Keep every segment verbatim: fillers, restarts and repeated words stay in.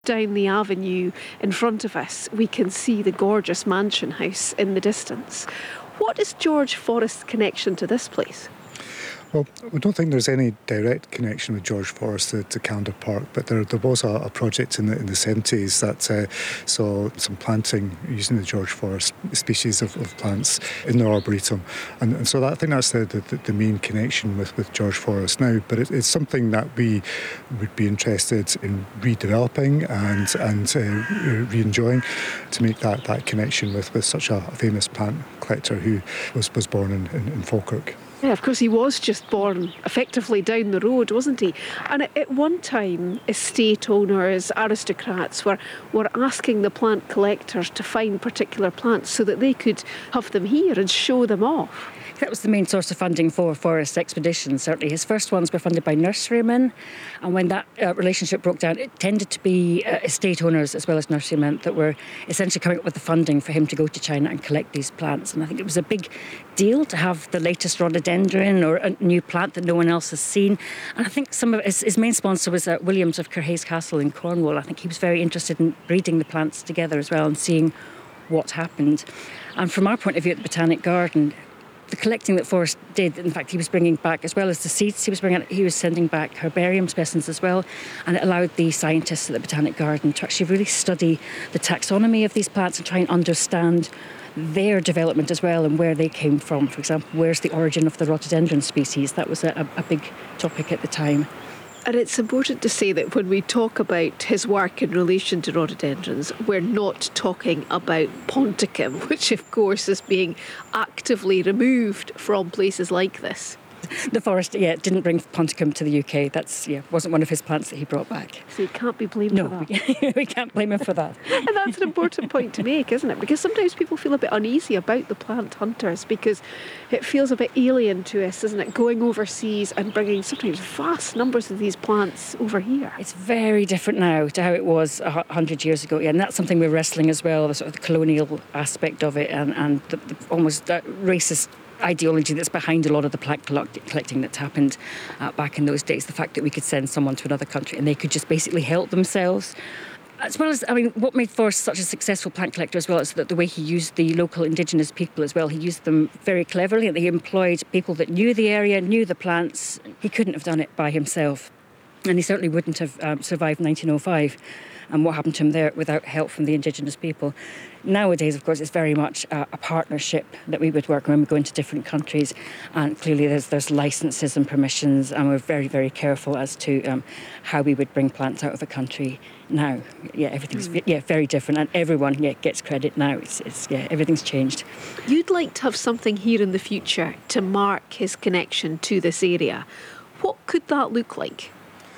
Down the avenue in front of us, we can see the gorgeous mansion house in the distance. What is George Forrest's connection to this place? Well, we don't think there's any direct connection with George Forrest to, to Callander Park, but there, there was a, a project in the in the seventies that uh, saw some planting using the George Forrest species of, of plants in the Arboretum, and, and so that, I think that's the, the, the main connection with, with George Forrest now. But it, it's something that we would be interested in redeveloping and and uh, re-enjoying to make that, that connection with, with such a famous plant collector who was, was born in, in, in Falkirk. Yeah, of course, he was just born effectively down the road, wasn't he? And at one time, estate owners, aristocrats were, were asking the plant collectors to find particular plants so that they could have them here and show them off. That was the main source of funding for Forrest's expeditions, certainly. His first ones were funded by nurserymen, and when that uh, relationship broke down, it tended to be uh, estate owners as well as nurserymen that were essentially coming up with the funding for him to go to China and collect these plants. And I think it was a big deal to have the latest rhododendron or a new plant that no one else has seen. And I think some of his, his main sponsor was uh, Williams of Curhays Castle in Cornwall. I think he was very interested in breeding the plants together as well and seeing what happened. And from our point of view at the Botanic Garden, the collecting that Forrest did, in fact, he was bringing back, as well as the seeds he was bringing, he was sending back herbarium specimens as well, and it allowed the scientists at the Botanic Garden to actually really study the taxonomy of these plants and try and understand their development as well and where they came from. For example, where's the origin of the rhododendron species? That was a, a big topic at the time. And it's important to say that when we talk about his work in relation to rhododendrons, we're not talking about ponticum, which of course is being actively removed from places like this. The Forrest, yeah, didn't bring ponticum to the U K. That's, yeah, wasn't one of his plants that he brought back. So you can't be blamed no, for that. No, we can't blame him for that. And that's an important point to make, isn't it? Because sometimes people feel a bit uneasy about the plant hunters because it feels a bit alien to us, isn't it? Going overseas and bringing sometimes vast numbers of these plants over here. It's very different now to how it was a hundred years ago. Yeah, and that's something we're wrestling as well, the sort of the colonial aspect of it and, and the, the almost uh, racist ideology that's behind a lot of the plant collecting that's happened uh, back in those days. The fact that we could send someone to another country and they could just basically help themselves. As well as, I mean, what made Forrest such a successful plant collector as well is that the way he used the local indigenous people as well. He used them very cleverly and he employed people that knew the area, knew the plants. He couldn't have done it by himself. And he certainly wouldn't have um, survived nineteen oh five and what happened to him there without help from the indigenous people. Nowadays, of course, it's very much a, a partnership that we would work when we go into different countries. And clearly there's there's licenses and permissions, and we're very, very careful as to um, how we would bring plants out of a country now. Yeah, everything's mm. yeah very different, and everyone yeah gets credit now. It's, it's yeah everything's changed. You'd like to have something here in the future to mark his connection to this area. What could that look like?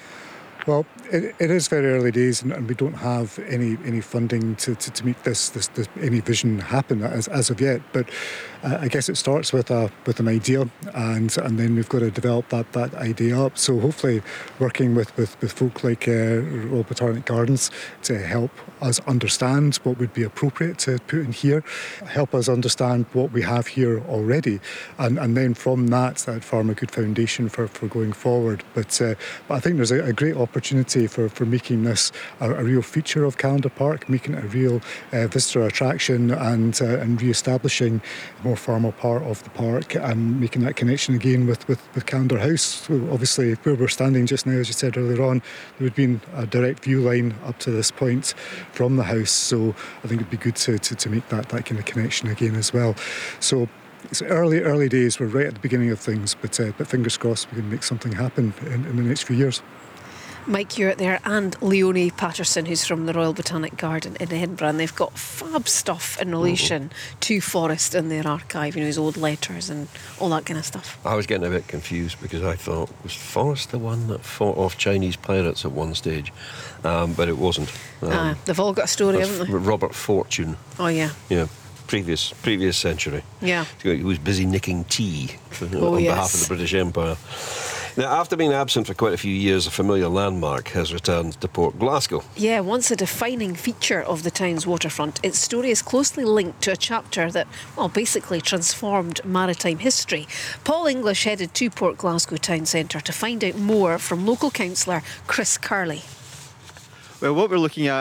Well, it, it is very early days, and, and we don't have any any funding to, to, to make this, this this any vision happen as as of yet. But uh, I guess it starts with a with an idea, and and then we've got to develop that, that idea up. So hopefully, working with, with, with folk like uh, Royal Botanic Gardens to help us understand what would be appropriate to put in here, help us understand what we have here already, and and then from that, that form a good foundation for, for going forward. But uh, but I think there's a, a great opportunity opportunity for, for making this a, a real feature of Callander Park, making it a real uh, visitor attraction and uh, and re-establishing a more formal part of the park and making that connection again with, with, with Callander House. So obviously, where we're standing just now, as you said earlier on, there would been a direct view line up to this point from the house, so I think it'd be good to, to, to make that, that kind of connection again as well. So it's early, early days, we're right at the beginning of things, but, uh, but fingers crossed we can make something happen in, in the next few years. Mike Hewitt there and Leonie Patterson, who's from the Royal Botanic Garden in Edinburgh, and they've got fab stuff in relation mm-hmm. to Forrest in their archive, you know, his old letters and all that kind of stuff. I was getting a bit confused because I thought, was Forrest the one that fought off Chinese pirates at one stage? Um, but it wasn't. Um, ah, they've all got a story, haven't they? Robert Fortune. Oh, yeah. Yeah. Previous previous century. Yeah. He was busy nicking tea for, oh, on yes. behalf of the British Empire. Now, after being absent for quite a few years, a familiar landmark has returned to Port Glasgow. Yeah, once a defining feature of the town's waterfront, its story is closely linked to a chapter that, well, basically transformed maritime history. Paul English headed to Port Glasgow town centre to find out more from local councillor Chris Curley. Well, what we're looking at